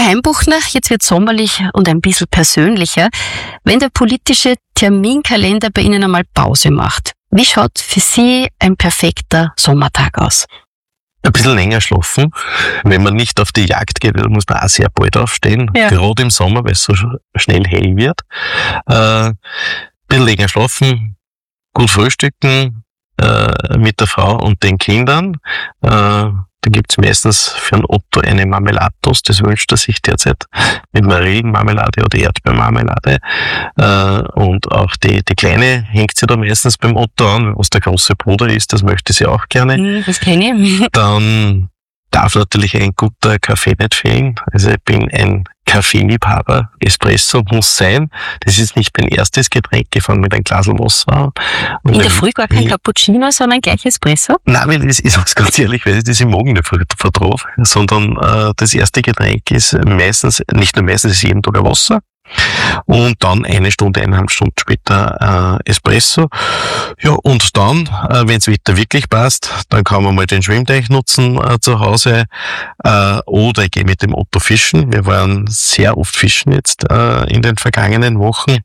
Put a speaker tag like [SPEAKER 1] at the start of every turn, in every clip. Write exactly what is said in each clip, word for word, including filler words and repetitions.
[SPEAKER 1] Herr Heimbuchner, jetzt wird sommerlich und ein bisschen persönlicher. Wenn der politische Terminkalender bei Ihnen einmal Pause macht, wie schaut für Sie ein perfekter Sommertag aus?
[SPEAKER 2] Ein bisschen länger schlafen. Wenn man nicht auf die Jagd geht, dann muss man auch sehr bald aufstehen. Ja. Gerade im Sommer, weil es so schnell hell wird. Äh, ein bisschen länger schlafen, gut frühstücken äh, mit der Frau und den Kindern. Äh, Da gibt's meistens für einen Otto eine Marmeladtoast, das wünscht er sich derzeit, mit Marillenmarmelade oder Erdbeermarmelade. Äh, und auch die, die Kleine hängt sie da meistens beim Otto an, was der große Bruder ist, das möchte sie auch gerne.
[SPEAKER 1] Das kenne ich.
[SPEAKER 2] Dann darf natürlich ein guter Kaffee nicht fehlen. Also ich bin ein Kaffeeliebhaber. Espresso muss sein. Das ist nicht mein erstes Getränk. Ich fange mit einem Glas Wasser an.
[SPEAKER 1] In der Früh gar kein Cappuccino, sondern gleich Espresso?
[SPEAKER 2] Nein, weil das, ich sag's ganz ehrlich, weil ich das im Magen nicht vertrage. Sondern äh, das erste Getränk ist meistens, nicht nur meistens, ist jeden Tag ein Wasser. Und dann eine Stunde, eineinhalb Stunden später äh, Espresso. Ja, und dann, äh, wenn das Wetter wirklich passt, dann kann man mal den Schwimmteich nutzen äh, zu Hause. Äh, oder ich gehe mit dem Otto fischen. Wir waren sehr oft fischen jetzt äh, in den vergangenen Wochen.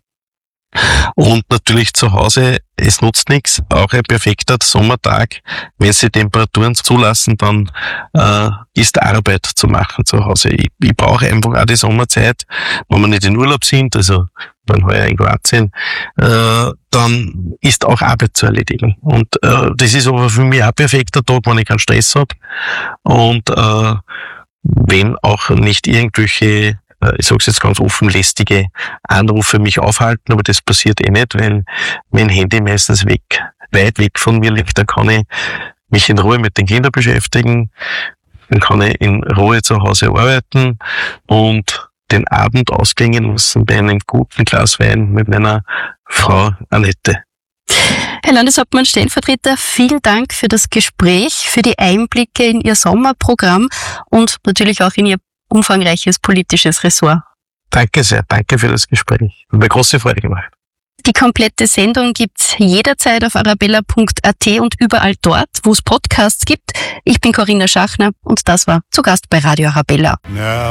[SPEAKER 2] Und natürlich zu Hause, es nutzt nichts, auch ein perfekter Sommertag, wenn sie Temperaturen zulassen, dann äh, ist Arbeit zu machen zu Hause. Ich, ich brauche einfach auch die Sommerzeit, wenn wir nicht in Urlaub sind, also dann heuer in Kroatien, äh, dann ist auch Arbeit zu erledigen. Und äh, das ist aber für mich auch ein perfekter Tag, wenn ich keinen Stress habe und äh, wenn auch nicht irgendwelche, ich sage es jetzt ganz offen, lästige Anrufe mich aufhalten, aber das passiert eh nicht, weil mein Handy meistens weg, weit weg von mir liegt. Da kann ich mich in Ruhe mit den Kindern beschäftigen, dann kann ich in Ruhe zu Hause arbeiten und den Abend ausklingen lassen bei einem guten Glas Wein mit meiner Frau Annette.
[SPEAKER 1] Herr Landeshauptmann Stellvertreter, vielen Dank für das Gespräch, für die Einblicke in Ihr Sommerprogramm und natürlich auch in Ihr umfangreiches politisches Ressort.
[SPEAKER 2] Danke sehr, danke für das Gespräch. Hat mir große Freude gemacht.
[SPEAKER 1] Die komplette Sendung gibt's jederzeit auf arabella punkt at und überall dort, wo es Podcasts gibt. Ich bin Corinna Schachner und das war Zu Gast bei Radio Arabella. No.